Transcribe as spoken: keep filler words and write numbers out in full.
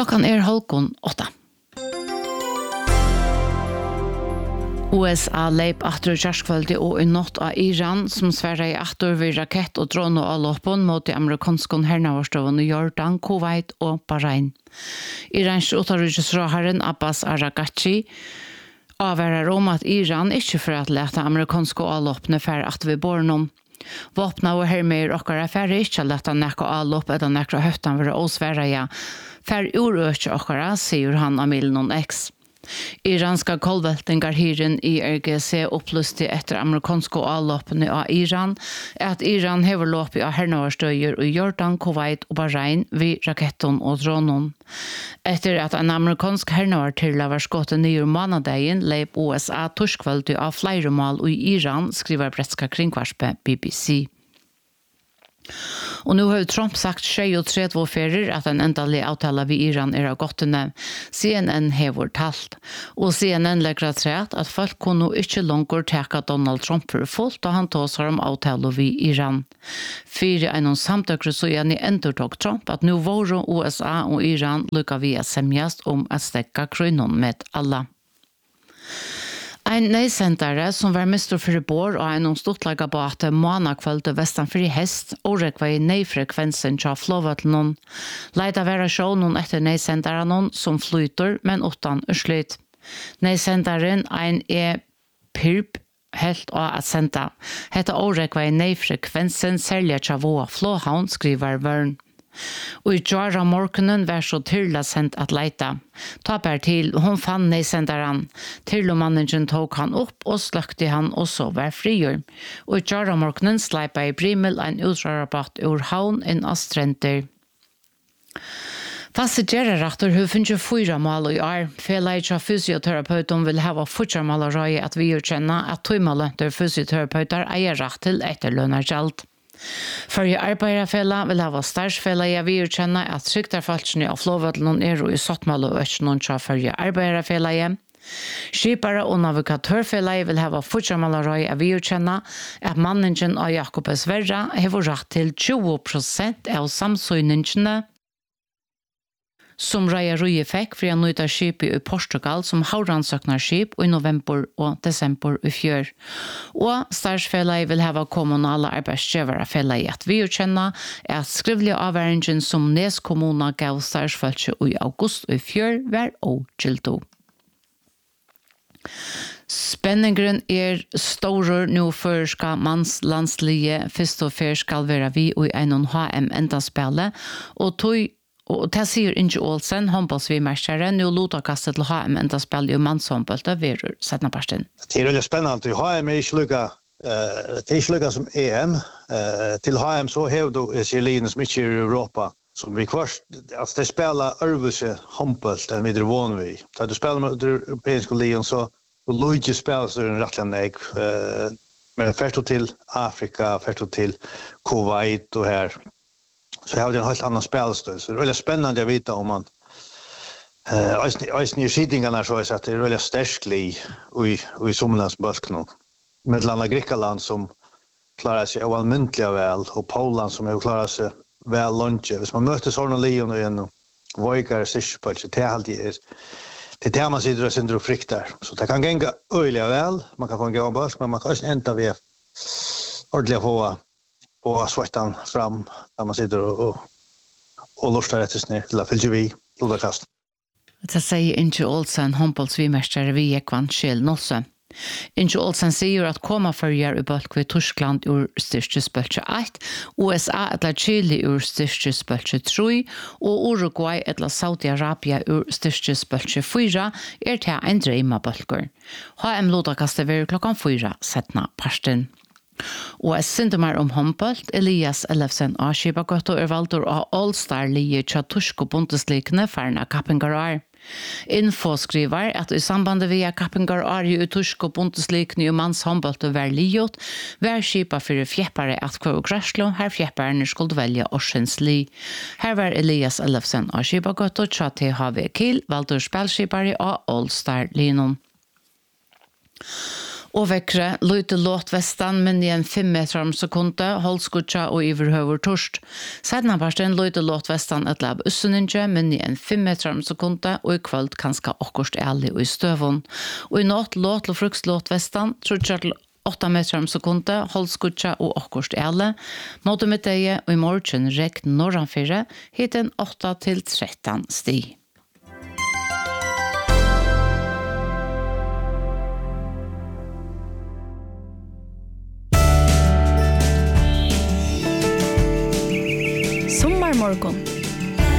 Klockan är halvkon åtta. U S A leip aftur kjærskvöldi og i natt av Iran, som sverra i aftur ved rakett og drone og allåpen mot de amerikanske hernavarstøvene i Jordan, Kuwait og Bahrain. Irans utenriksrådherren Abbas Araghachi avværer om at Iran ikke for at lete amerikanske allåpne for at vi bor noen. Våpna og hermer okkara færre ikke lete nekka allåp eller nekka høttan for å sverra ja. For urøkje okkara, sier han av Milnon X. Iranska kolveltingar hiren I R G C upplyste etter amerikanske avloppene av Iran at Iran hever loppet av hernavarstøyer i Jordan, Kuwait og Bahrain vid raketten og dronen. Etter at en amerikansk hernavartyrla var skått nye månedegjen leip U S A torskvöldig av flere mål i Iran, skriver bretska kringvarspe B B C. Og nu har Trump sagt tjugotre ferir at en endelig avtale ved Iran er av gottene. C N N hever talt. Og C N N legger træt at folk kunne ikke langer teka Donald Trump for fullt, og han tåsar om avtale ved Iran. Fyre en samtøkere så igjen I endurtok Trump at nu våre U S A og Iran lukka vi at semjast om at stekka krøynon med alla. Ein neisentare som var mister for bor og en stortlaga båt månakvölde vestan for hest og rekva I neifrekvensen tja flåvatlenon. Leida vera sjånon etter neisentaren som flyter, men utan urslut. Neisentaren ein er pirp helt av at senta. Hetta årekva I neifrekvensen selja tja våa flåhavn, skriver Vern. Og I Jara morgenen var så tyrla sendt at leita. Tapar til, hun fann neisendaren. Tyrlomanningen tok han opp og sløkte han og så var frigjør. Og I Jara morgenen sleipa I Brimel en utrarabatt ur havn inn av strender. Passageraraktor har funnet fyra mål I år. Feleit av fysioterapeuten vil hava fortsatt mål å røye at vi kjenner at tøymålønter fysioterapeuter eier rett til etterlønnerkjalt. Førje arbeiderfella vil hava starsfella jeg vil kjenne at tryktarfalskene av flåvødlen er I sottmål og økene tja førje arbeiderfella jeg. Skipare og navigatørfella jeg vil hava fortsamallarøy jeg vil kjenne at manningen av Jakobes Verra hever rett til tjue prosent av samsøyningene som Raja Ruje fikk for å nøyta skip I Portugal som havransøknarskip I november og desember I fjør. Og starsfellet vil hava kommunale arbeidsgjøvere fellet I at vi kjenner at skrivlige avværingen som Nes kommuna gav starsfølge I august I fjør var ogildo. Spenningen er store nå før skal mannslandslige først og før skal være vi I en H M enda-spillet og tog Og det sier Inge Olsen, håndbollsvimerskere, nå lotakastet til H M enda spiller jo mannshåndboll, det vil sette parten. Det er veldig spennende. H M er ikke lykka, uh, det er ikke lykka som E M. Uh, til H M så har du Sjelien som ikke er I Europa. Som vi kvart, altså det spiller Ørvuse håndboll, den vi er våne vi. Da du spiller med den europeiske ligen, så du lukker spiller så en rettelig egg. Uh, men først til Afrika, først til Kuwait og her. Så jag har en helt annan spelstöd. Så det är väldigt spännande att veta om man eh Eisen I skidingarna så är det väldigt stärsklig i i sommarnas balknon. Med landa Grekland som klarar sig allmäntliga väl och Polen som har klarat sig väl långt. Hvis man möter sådana lejon igen Voigar sig på det är alltid är det där man sitter och syndro friktar. Så det kan gänga öliga väl. Man kan få en gång balk men man kan inte ända vi ordentligt få och svettan fram där man sitter och och, och lustar efter snö till att fylla vi lodakast. Det säger Inge Olsen, håndbollsvimerskere vid Ekvann Kjell Nosse. Inge Olsen sier at koma førjer I bølg ved Tyskland ur styrkespølse ett, U S A etla Chile ur styrkespølse tre, og Uruguay etla Saudi-Arabia ur styrkespølse fire er til en dreima bølger. H M lodakastet ved klokkan fire setna parsten. Og jeg synes mer om håndbolt, Elias Ellefsen av Skibagøtto er valgt av All-Star-lige til Tursko Bundesligene ferna Kappingarar. Info skriver at I sambandet via Kappingarar I Tursko Bundesligene I manns håndbolt og var liot, var skipa for fjeppare at kvar og græslo, her fjepparene skulle velge årsens li. Her var Elias Ellefsen av Skibagøtto til T H V Kiel, valgt av spelskipare av All-Star-linon. Og vekkere, løyte låt vestan, men igjen fem meter om sekundet, holdskutja og iverhøver torst. Sedan parsten løyte låt vestan et lab usseninje, men igjen fem meter om sekundet, og i kvöld kanskje okkurst ærlig og i støvun. Og i natt låt til fruks låt vestan, trutja til åtta meter om sekundet, holdskutja og okkurst ærlig. Måte med deg, og i morgen regn norranfyrre, hiten åtta til tretton sti. Sommarmorgon